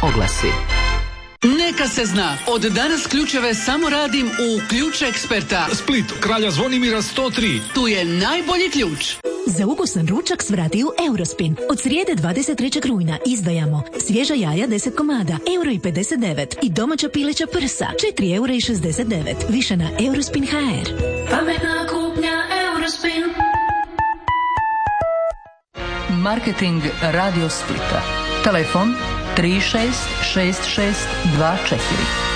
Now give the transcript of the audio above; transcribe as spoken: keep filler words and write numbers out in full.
oglasi. Neka se zna, od danas ključeve samo radim u Ključ Eksperta. Split, Kralja Zvonimira sto tri. Tu je najbolji ključ. Za ukusan ručak svrati u Eurospin. Od srijede dvadeset trećeg rujna izdajamo svježa jaja deset komada, euro i pedeset devet i domaća pileća prsa, četiri eura i šezdeset devet. Više na Eurospin ha er. Pametna kupnja Eurospin. Marketing Radio Splita. Telefon tri šest šest šest dva četiri.